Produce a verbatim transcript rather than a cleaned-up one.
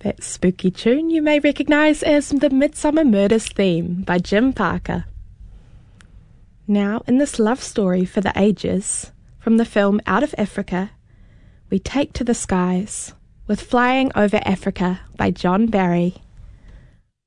That spooky tune you may recognise as the Midsummer Murders theme by Jim Parker. Now, in this love story for the ages, from the film Out of Africa, we take to the skies with Flying Over Africa by John Barry.